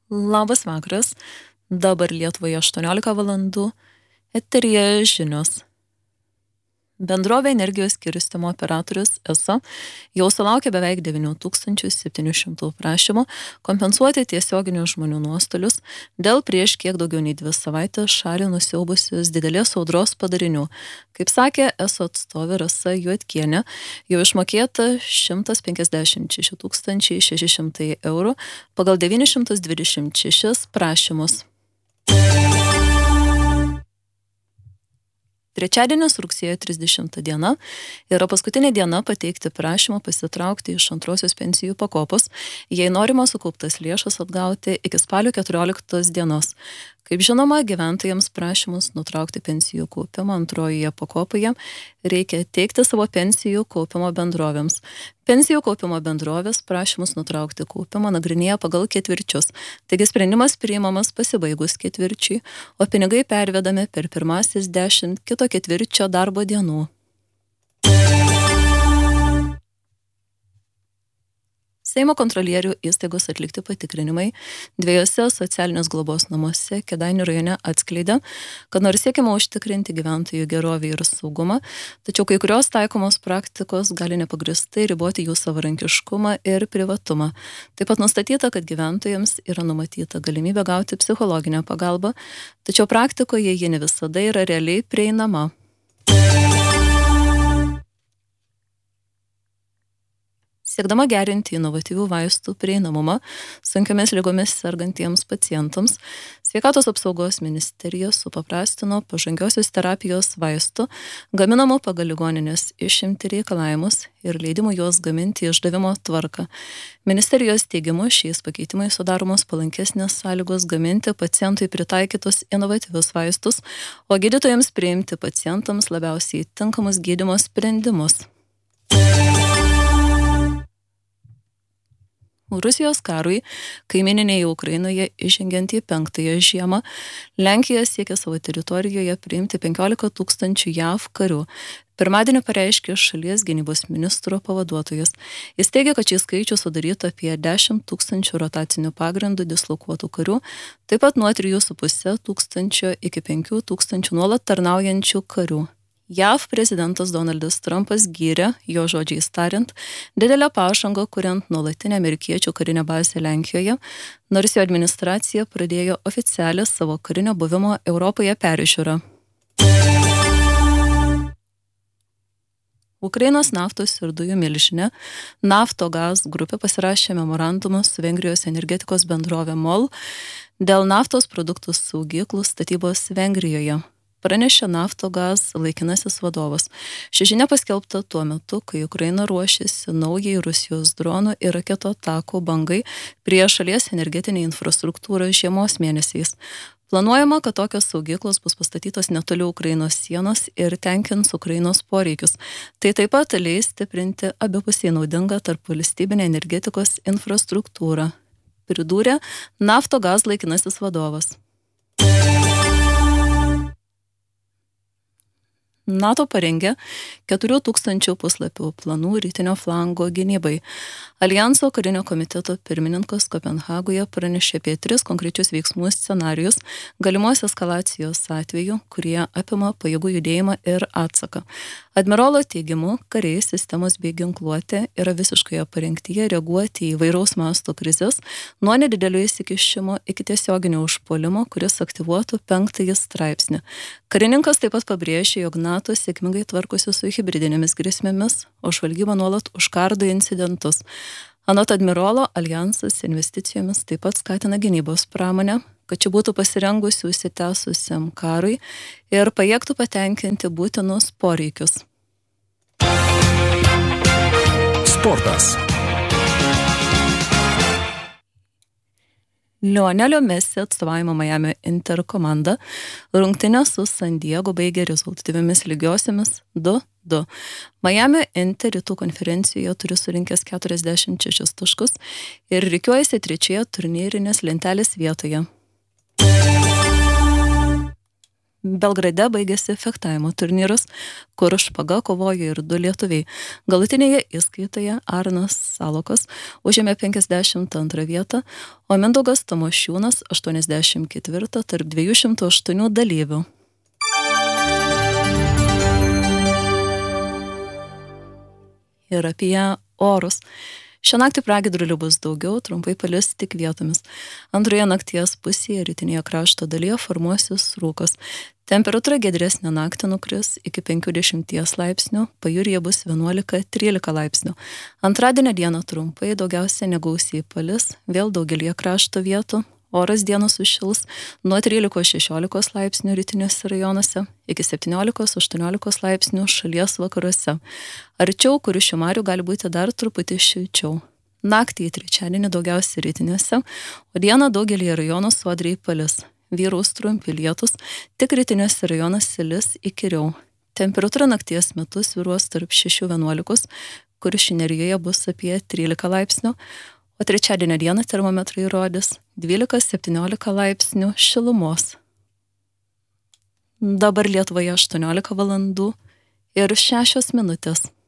Labas vakaras, dabar Lietuvoje 18 valandų, eteryje žinios. Bendrovė energijos skirstymo operatorius ESO jau sulaukė beveik 9700 prašymų kompensuoti tiesioginių žmonių nuostolius dėl prieš kiek daugiau nei 2 savaitės šalį nusiaubusios didelės audros padarinių. Kaip sakė ESO atstovė Rasa Juodkienė, jau išmokėta 156 600 eurų pagal 926 prašymus. Trečiadienis rugsėjo 30 diena yra paskutinė diena pateikti prašymą pasitraukti iš antrosios pensijų pakopos, jei norima sukauptas lėšas atgauti iki spalio 14 dienos. Kaip žinoma, gyventojams prašymus nutraukti pensijų kaupimą antrojoje pakopoje reikia teikti savo pensijų kaupimo bendrovėms. Pensijų kaupimo bendrovės prašymus nutraukti kaupimą nagrinėja pagal ketvirčius, taigi sprendimas priimamas pasibaigus ketvirčiui, o pinigai pervedami per pirmasis 10 kito ketvirčio darbo dienų. Seimo kontrolierių įstaigos atlikti patikrinimai 2 socialinės globos namuose Kėdainių rajone atskleidė, kad nors siekiama užtikrinti gyventojų gerovę ir saugumą, tačiau kai kurios taikomos praktikos gali nepagristai riboti jų savarankiškumą ir privatumą. Taip pat nustatyta, kad gyventojams yra numatyta galimybė gauti psichologinę pagalbą, tačiau praktikoje ji ne visada yra realiai prieinama. Siekdama gerinti inovatyvių vaistų prieinamumą sunkiomis ligomis sergantiems pacientams, Sveikatos apsaugos ministerija supaprastino pažangiosios terapijos vaistų gaminamų pagal ligoninės išimtį reikalavimus ir leidimų juos gaminti išdavimo tvarką. Ministerijos teigimu šiais pakeitimais sudaromos palankesnės sąlygos gaminti pacientui pritaikytus inovatyvius vaistus, o gydytojams priimti pacientams labiausiai tinkamus gydymo sprendimus. Rusijos karui kaimyninėje Ukrainoje įžengiant į 5-ąją žiemą, Lenkija siekia savo teritorijoje priimti 15 000 JAV karių. Pirmadienį pareiškė šalies gynybos ministro pavaduotojas. Jis teigia, kad šį skaičių sudarytų apie 10 000 rotacinių pagrindų dislokuotų karių, taip pat nuo 3,5 tūkstančio iki 5 000 nuolat tarnaujančių karių. JAV prezidentas Donaldas Trumpas gyrė, jo žodžiais tariant, didelę pažangą, kuriant nuolatinę amerikiečių karinę bazę Lenkijoje, nors jo administracija pradėjo oficialią savo karinio buvimo Europoje peržiūrą. Ukrainos naftos ir dujų milžinė Naftogaz grupė pasirašė memorandumą su Vengrijos energetikos bendrovė MOL dėl naftos produktų saugyklų statybos Vengrijoje. Pranešė Naftogaz laikinasis vadovas. Ši žinia paskelbta tuo metu, kai Ukraina ruošėsi naujai Rusijos dronų ir raketų atakų bangai prie šalies energetinę infrastruktūrą žiemos mėnesiais. Planuojama, kad tokios saugyklos bus pastatytos netoli Ukrainos sienos ir tenkins Ukrainos poreikius. Tai taip pat leis stiprinti abipusiai naudingą tarpvalstybinę energetikos infrastruktūrą, pridūrė Naftogaz laikinasis vadovas. NATO parengė 4000 puslapių planų rytinio flango gynybai. Aljanso karinio komiteto pirmininkas Kopenhagoje pranešė apie 3 konkrečius veiksmų scenarijus galimos eskalacijos atveju, kurie apima pajėgų judėjimą ir atsaką. Admirolo teigimu, kariai, sistemos bei ginkluotė yra visiškai parengtyje reaguoti į įvairaus masto krizes, nuo nedidelio įsikišimo iki tiesioginio užpuolimo, kuris aktyvuotų 5 straipsnį. Karininkas taip pat pabrėžė, jog NATO sėkmingai tvarkosi su hibridinėmis grėsmėmis, o žvalgyba nuolat užkardo incidentus. Anot admirolo, aljansas investicijomis taip pat skatina gynybos pramonę, kad čia būtų pasirengusi užsitęsusiam karui ir pajėgtų patenkinti būtinus poreikius. Sportas. Lionelio Messi atstovaujama Miami Inter komanda rungtynes su San Diego baigė rezultatyviomis lygiosiamis 2-2. Miami Inter rytų konferencijoje turi surinkęs 46 taškus ir rikiuojasi 3 turnyrinės lentelės vietoje. Belgrade baigėsi fechtavimo turnyras, kur špaga kovojo ir 2 lietuviai. Galutinėje įskaitoje Arnas Salokas užėmė 52 vietą, o Mindaugas Tamošiūnas 84 tarp 208 dalyvių. Ir apie orus. Šią naktį pragiedrulių bus daugiau, trumpai palis tik vietomis. Antroje nakties pusėje rytinėje krašto dalyje formuosis rūkas. Temperatūra giedresnė naktį nukris iki 50 laipsnių, pajūryje bus 11-13 laipsnių. Antradienio dieną trumpai, daugiausia negausiai palis, vėl daugelį krašto vietų. Oras dieną sušils nuo 13-16 laipsnių rytiniuose rajonuose iki 17-18 laipsnių šalies vakaruose. Arčiau Kuršių marių gali būti dar truputį šilčiau. Naktį į trečiadienį daugiausiai rytiniuose, o dieną daugelį rajonų sodriai palis. Vyraus trumpi lietus, tik rytiniuose rajonuose lis įkyriau. Temperatūra nakties metu svyruos tarp 6-11, Kuršių nerijoje bus apie 13 laipsnių, o trečiadienio dieną termometrai rodys 12-17 laipsnių šilumos. Dabar Lietuvoje 18 valandų ir 6 minutės.